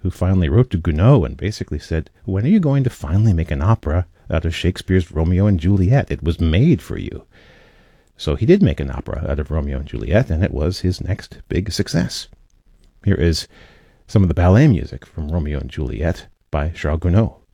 who finally wrote to Gounod and basically said, when are you going to finally make an opera out of Shakespeare's Romeo and Juliet? It was made for you. So he did make an opera out of Romeo and Juliet, and it was his next big success. Here is some of the ballet music from Romeo and Juliet by Charles Gounod.